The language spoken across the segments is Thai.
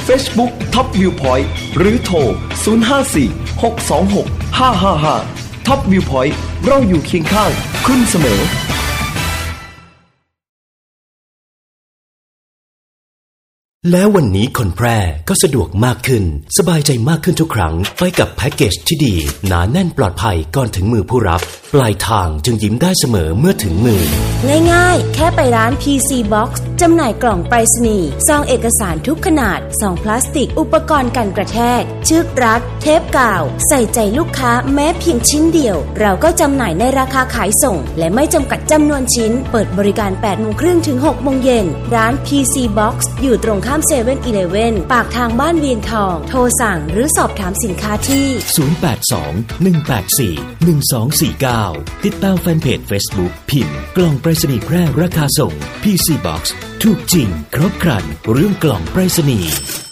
Facebook Top Viewpoint หรือโทร054-626-555 Top Viewpoint เราอยู่เคียงข้างคุณเสมอแล้ววันนี้คนแพร่ก็สะดวกมากขึ้นสบายใจมากขึ้นทุกครั้งไปกับแพ็กเกจที่ดีหนาแน่นปลอดภัยก่อนถึงมือผู้รับปลายทางจึงยิ้มได้เสมอเมื่อถึงมือง่ายๆแค่ไปร้าน PC Box จำหน่ายกล่องไปรษณีย์ซองเอกสารทุกขนาดซองพลาสติกอุปกรณ์กันกระแทกเชือกรัดเทปกาวใส่ใจลูกค้าแม้เพียงชิ้นเดียวเราก็จำหน่ายในราคาขายส่งและไม่จำกัดจำนวนชิ้นเปิดบริการ 8:30 นถึง 6:00 นร้าน PC Box อยู่ตรงข้าม7-Eleven ปากทางบ้านเวียงทองโทรสั่งหรือสอบถามสินค้าที่ 082-184-1249ติดตามแฟนเพจ Facebook พิมพ์กล่องไปรษณีย์แพร่ราคาส่ง PC Box ถูกจริงครบครันเรื่องกล่องไปรษณีย์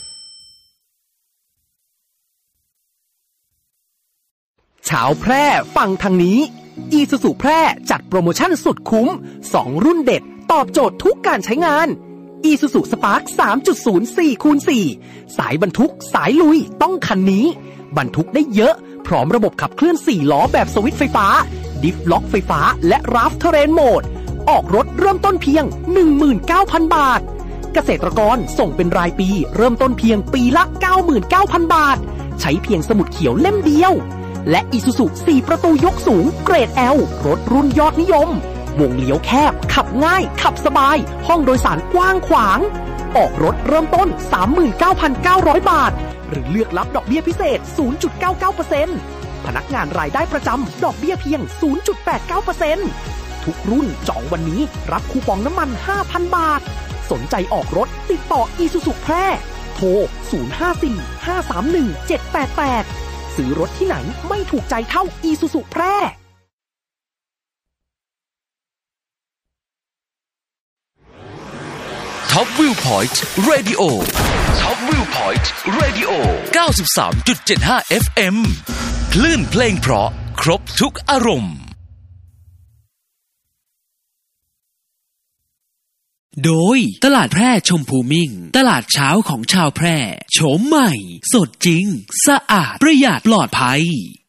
ชาวแพร่ฟังทางนี้อีซูซูแพร่จัดโปรโมชั่นสุดคุ้ม2รุ่นเด็ดตอบโจทย์ทุกการใช้งานอีซูซูสปาร์ค 3.0 4x4 สายบรรทุกสายลุยต้องคันนี้บรรทุกได้เยอะพร้อมระบบขับเคลื่อน4ล้อแบบสวิตช์ไฟฟ้าดิฟล็อกไฟฟ้าและราฟเทเรนโหมดออกรถเริ่มต้นเพียง 19,000 บาทเกษตรกรส่งเป็นรายปีเริ่มต้นเพียงปีละ 99,000 บาทใช้เพียงสมุดเขียวเล่มเดียวและอีซูซู4ประตูยกสูงเกรด L รถรุ่นยอดนิยมวงเลี้ยวแคบขับง่ายขับสบายห้องโดยสารกว้างขวางออกรถเริ่มต้น 39,900 บาทหรือเลือกรับดอกเบี้ยพิเศษ 0.99% พนักงานรายได้ประจำดอกเบี้ยเพียง 0.89% ทุกรุ่นจองวันนี้รับคูปองน้ำมัน 5,000 บาทสนใจออกรถติดต่ออีซูซูแพร่โทร 054-531-788 ซื้อรถที่ไหนไม่ถูกใจเท่าอีซูซูแพร่ Top Viewpoint Radio Top Viewpoint Radio 93.75 FM คลื่นเพลงเพราะครบทุกอารมณ์โดยตลาดแพร่ชมพูมิ่งตลาดเช้าของชาวแพร่โฉมใหม่สดจริงสะอาดประหยัดปลอดภัย